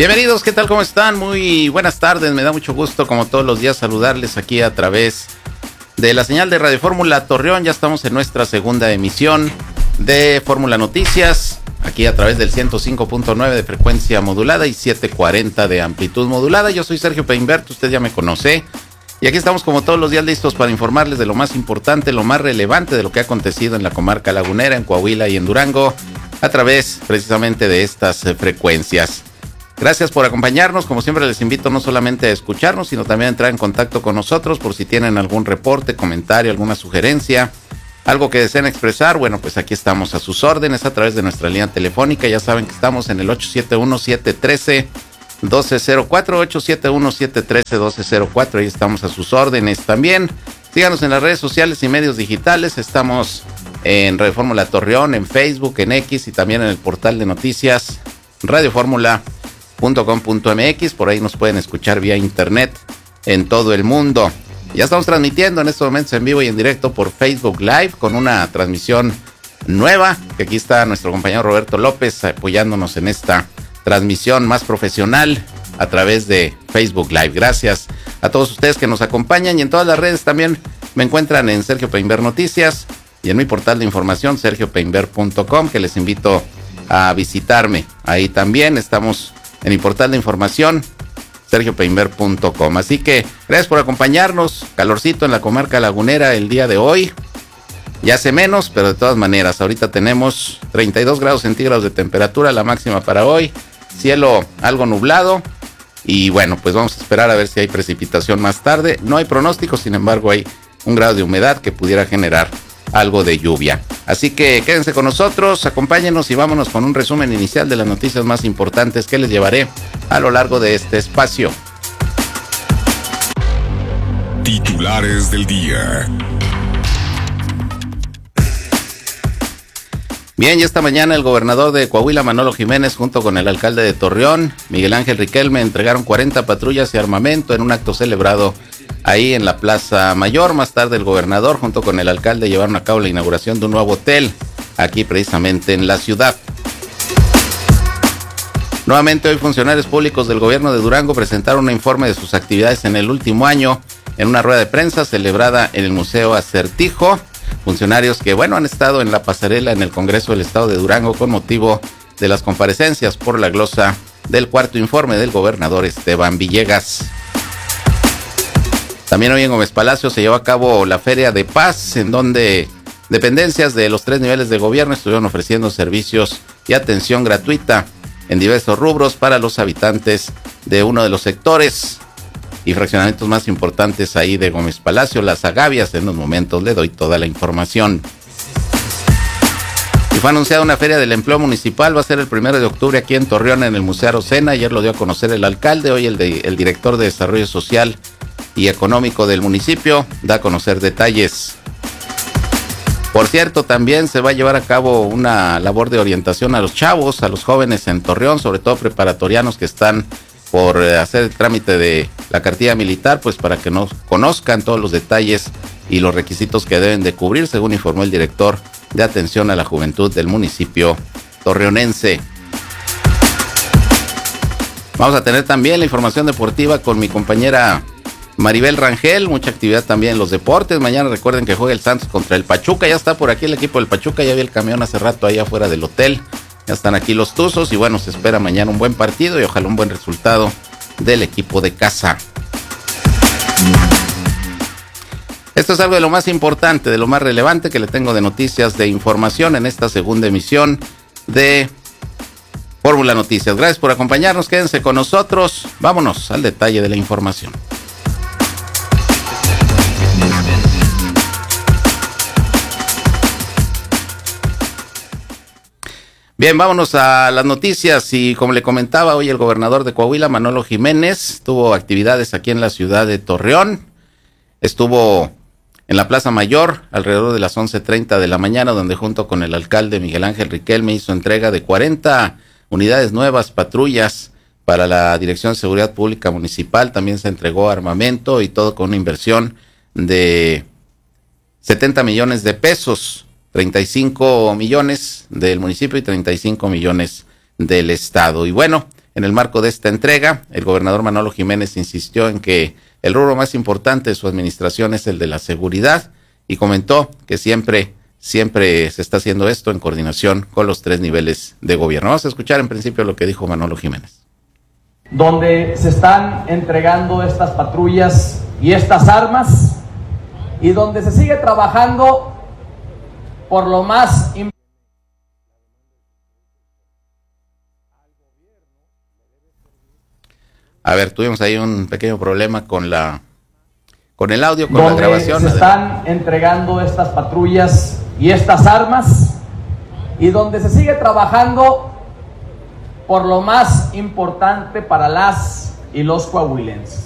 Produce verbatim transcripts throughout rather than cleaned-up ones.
Bienvenidos, ¿qué tal? ¿Cómo están? Muy buenas tardes, me da mucho gusto como todos los días saludarles aquí a través de la señal de Radio Fórmula Torreón. Ya estamos en nuestra segunda emisión de Fórmula Noticias, aquí a través del ciento cinco punto nueve de frecuencia modulada y setecientos cuarenta de amplitud modulada. Yo soy Sergio Peinbert, usted ya me conoce, y aquí estamos como todos los días listos para informarles de lo más importante, lo más relevante de lo que ha acontecido en la comarca lagunera, en Coahuila y en Durango, a través precisamente de estas eh, frecuencias. Gracias por acompañarnos. Como siempre les invito no solamente a escucharnos, sino también a entrar en contacto con nosotros por si tienen algún reporte, comentario, alguna sugerencia, algo que deseen expresar. Bueno, pues aquí estamos a sus órdenes a través de nuestra línea telefónica. Ya saben que estamos en el ocho siete uno, siete uno tres, uno dos cero cuatro, ocho siete uno, siete uno tres, uno dos cero cuatro. Ahí estamos a sus órdenes. También síganos en las redes sociales y medios digitales. Estamos en Radio Fórmula Torreón, en Facebook, en X y también en el portal de noticias radio fórmula punto com punto m x. Por ahí nos pueden escuchar vía internet en todo el mundo. Ya estamos transmitiendo en estos momentos en vivo y en directo por Facebook Live con una transmisión nueva, que aquí está nuestro compañero Roberto López apoyándonos en esta transmisión más profesional a través de Facebook Live. Gracias a todos ustedes que nos acompañan, y en todas las redes también me encuentran en Sergio Peinbert Noticias y en mi portal de información sergio peinbert punto com, que les invito a visitarme. Ahí también estamos en mi portal de información sergio peinbert punto com. Así que gracias por acompañarnos. Calorcito en la comarca lagunera el día de hoy. Ya hace menos, pero de todas maneras, ahorita tenemos treinta y dos grados centígrados de temperatura, la máxima para hoy. Cielo algo nublado. Y bueno, pues vamos a esperar a ver si hay precipitación más tarde. No hay pronóstico, sin embargo hay un grado de humedad que pudiera generar algo de lluvia. Así que quédense con nosotros, acompáñenos y vámonos con un resumen inicial de las noticias más importantes que les llevaré a lo largo de este espacio. Titulares del día. Bien, y esta mañana el gobernador de Coahuila, Manolo Jiménez, junto con el alcalde de Torreón, Miguel Ángel Riquelme, entregaron cuarenta patrullas y armamento en un acto celebrado ahí en la Plaza Mayor. Más tarde el gobernador junto con el alcalde llevaron a cabo la inauguración de un nuevo hotel aquí precisamente en la ciudad. Nuevamente hoy funcionarios públicos del gobierno de Durango presentaron un informe de sus actividades en el último año en una rueda de prensa celebrada en el Museo Acertijo. Funcionarios que, bueno, han estado en la pasarela en el Congreso del Estado de Durango con motivo de las comparecencias por la glosa del cuarto informe del gobernador Esteban Villegas. También hoy en Gómez Palacio se llevó a cabo la Feria de Paz, en donde dependencias de los tres niveles de gobierno estuvieron ofreciendo servicios y atención gratuita en diversos rubros para los habitantes de uno de los sectores y fraccionamientos más importantes ahí de Gómez Palacio, Las Agavias. En unos momentos le doy toda la información. Y fue anunciada una feria del empleo municipal, va a ser el primero de octubre aquí en Torreón, en el Museo Arocena. Ayer lo dio a conocer el alcalde, hoy el, de, el director de Desarrollo Social y Económico del municipio da a conocer detalles. Por cierto, también se va a llevar a cabo una labor de orientación a los chavos, a los jóvenes en Torreón, sobre todo preparatorianos que están por hacer el trámite de la cartilla militar, pues para que nos conozcan todos los detalles y los requisitos que deben de cubrir, según informó el director de Atención a la Juventud del municipio torreonense. Vamos a tener también la información deportiva con mi compañera Maribel Rangel, mucha actividad también en los deportes. Mañana recuerden que juega el Santos contra el Pachuca, ya está por aquí el equipo del Pachuca, ya vi el camión hace rato ahí afuera del hotel. Ya están aquí los Tuzos y bueno, se espera mañana un buen partido y ojalá un buen resultado del equipo de casa. Esto es algo de lo más importante, de lo más relevante que le tengo de noticias, de información en esta segunda emisión de Fórmula Noticias. Gracias por acompañarnos, quédense con nosotros. Vámonos al detalle de la información. Bien, vámonos a las noticias y como le comentaba, hoy el gobernador de Coahuila, Manolo Jiménez, tuvo actividades aquí en la ciudad de Torreón. Estuvo en la Plaza Mayor alrededor de las once treinta de la mañana, donde junto con el alcalde Miguel Ángel Riquelme hizo entrega de cuarenta unidades nuevas, patrullas para la Dirección de Seguridad Pública Municipal. También se entregó armamento y todo con una inversión de setenta millones de pesos. treinta y cinco millones del municipio y treinta y cinco millones del estado. Y bueno, En el marco de esta entrega, el gobernador Manolo Jiménez insistió en que el rubro más importante de su administración es el de la seguridad y comentó que siempre, siempre se está haciendo esto en coordinación con los tres niveles de gobierno. Vamos a escuchar en principio lo que dijo Manolo Jiménez. Donde se están entregando estas patrullas y estas armas y donde se sigue trabajando por lo más importante. A ver, tuvimos ahí un pequeño problema con la con el audio, con donde la grabación. Se están entregando estas patrullas y estas armas y donde se sigue trabajando por lo más importante para las y los coahuilenses.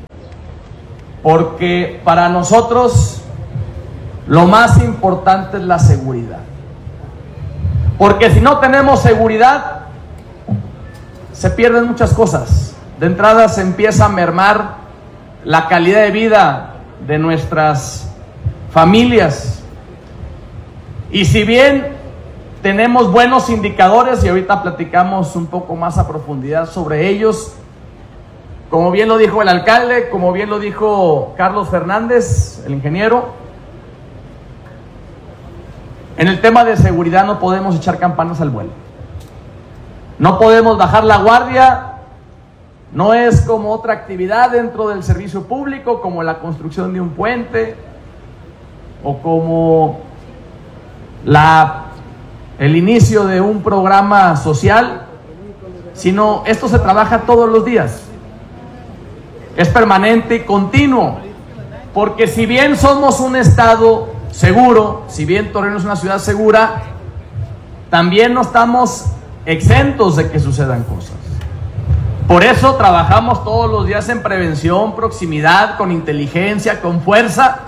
Porque para nosotros lo más importante es la seguridad. Porque si no tenemos seguridad, se pierden muchas cosas. De entrada se empieza a mermar la calidad de vida de nuestras familias. Y si bien tenemos buenos indicadores, y ahorita platicamos un poco más a profundidad sobre ellos, como bien lo dijo el alcalde, como bien lo dijo Carlos Fernández, el ingeniero, en el tema de seguridad no podemos echar campanas al vuelo. No podemos bajar la guardia. No es como otra actividad dentro del servicio público, como la construcción de un puente o como la, el inicio de un programa social, sino esto se trabaja todos los días. Es permanente y continuo, porque si bien somos un estado seguro, si bien Torreón es una ciudad segura, también no estamos exentos de que sucedan cosas. Por eso trabajamos todos los días en prevención, proximidad, con inteligencia, con fuerza.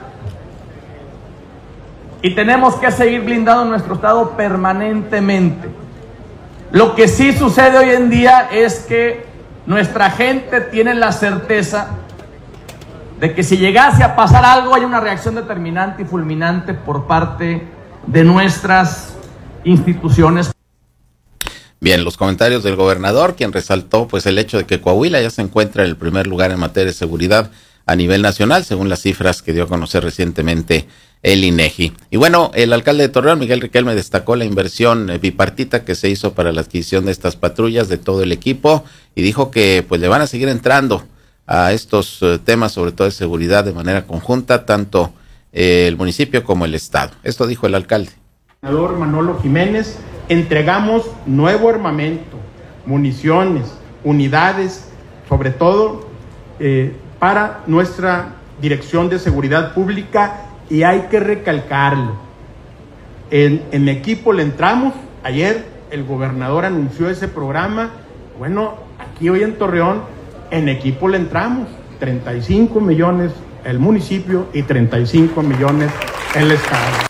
Y tenemos que seguir blindando nuestro estado permanentemente. Lo que sí sucede hoy en día es que nuestra gente tiene la certeza de que si llegase a pasar algo, hay una reacción determinante y fulminante por parte de nuestras instituciones. Bien, los comentarios del gobernador, quien resaltó pues el hecho de que Coahuila ya se encuentra en el primer lugar en materia de seguridad a nivel nacional, según las cifras que dio a conocer recientemente el INEGI. Y bueno, el alcalde de Torreón, Miguel Riquelme, destacó la inversión bipartita que se hizo para la adquisición de estas patrullas, de todo el equipo, y dijo que pues le van a seguir entrando a estos uh, temas, sobre todo de seguridad, de manera conjunta, tanto eh, el municipio como el estado. Esto dijo el alcalde. Senador Manolo Jiménez, entregamos nuevo armamento, municiones, unidades, sobre todo eh, para nuestra Dirección de Seguridad Pública, y hay que recalcarlo. En, en equipo le entramos. Ayer el gobernador anunció ese programa. Bueno, aquí hoy en Torreón, en equipo le entramos. treinta y cinco millones el municipio y treinta y cinco millones el estado.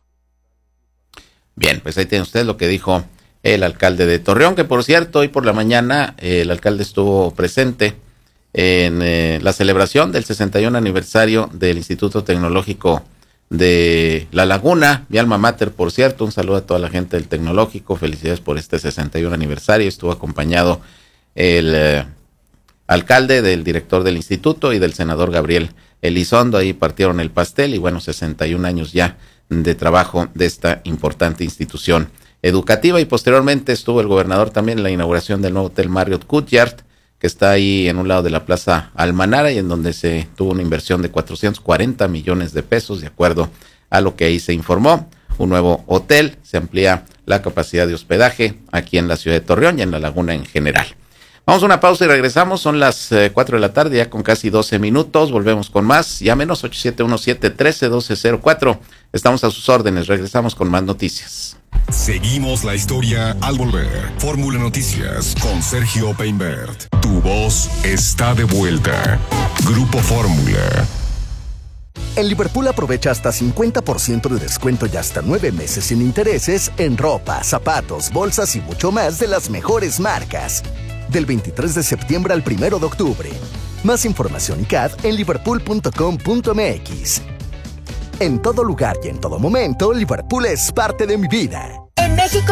Bien, pues ahí tiene usted lo que dijo el alcalde de Torreón, que por cierto, hoy por la mañana eh, el alcalde estuvo presente en eh, la celebración del sesenta y uno aniversario del Instituto Tecnológico de La Laguna, mi alma mater, por cierto. Un saludo a toda la gente del Tecnológico, felicidades por este sesenta y uno aniversario. Estuvo acompañado el eh, alcalde, del director del instituto y del senador Gabriel Elizondo. Ahí partieron el pastel y bueno, sesenta y un años ya de trabajo de esta importante institución educativa. Y posteriormente estuvo el gobernador también en la inauguración del nuevo Hotel Marriott Courtyard, que está ahí en un lado de la Plaza Almanara y en donde se tuvo una inversión de cuatrocientos cuarenta millones de pesos, de acuerdo a lo que ahí se informó. Un nuevo hotel, se amplía la capacidad de hospedaje aquí en la ciudad de Torreón y en La Laguna en general. Vamos a una pausa y regresamos, son las eh, cuatro de la tarde, ya con casi doce minutos, volvemos con más, llámenos ocho siete uno siete, uno tres uno dos cero cuatro, estamos a sus órdenes, regresamos con más noticias. Seguimos la historia al volver. Fórmula Noticias con Sergio Peinbert. Tu voz está de vuelta. Grupo Fórmula. En Liverpool aprovecha hasta cincuenta por ciento de descuento y hasta nueve meses sin intereses en ropa, zapatos, bolsas y mucho más de las mejores marcas. Del veintitrés de septiembre al primero de octubre. Más información y C A D en liverpool punto com punto m x. En todo lugar y en todo momento, Liverpool es parte de mi vida. En México